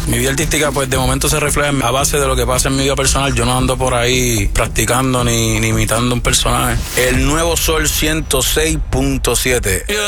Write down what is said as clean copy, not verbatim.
Mi vida artística, pues de momento se refleja a base de lo que pasa en mi vida personal. Yo no ando por ahí practicando ni imitando un personaje. El Nuevo Sol 106.7.